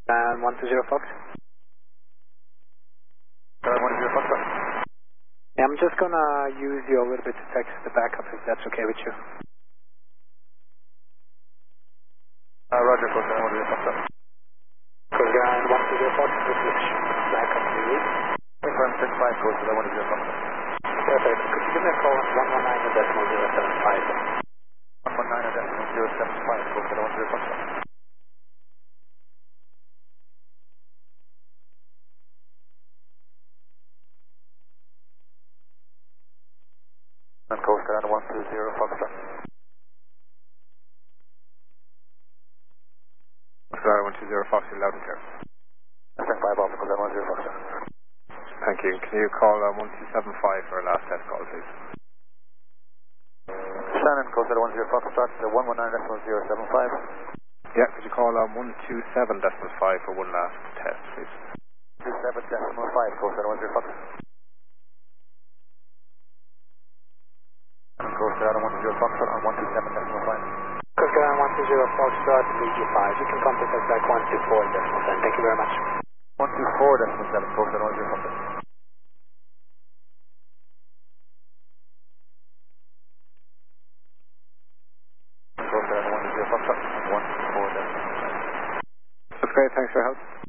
And 120 Fox. 120 Fox. Yeah, I'm just gonna use you a little bit to text the backup if that's okay with you. Roger, Coast 120 Fox. Coast 120 Fox, this is backup to you. Confirm 65, Coast 120 Fox. Perfect. Could you give me a call on 119.075? 119.075, Coast 120 Fox. And Coast 120 Fox. Star 120 Fox, you're loud and clear. Stand 5 off, Coast 120 Fox. Thank you. Can you call 1275 for a last test call, please? Shannon, Coast 120 Fox, start 119.075. Yeah, could you call 127.5 for one last test, please? 27.5, Coast 120 Fox. Coast 120 Fox on 127.5. Coast 120 Foxtrot, VG5. You can contact us back 124.7. Thank you very much. 124.7, Coast 120 Fox. Coast 120 Fox on 124.7. That's great, thanks for your help.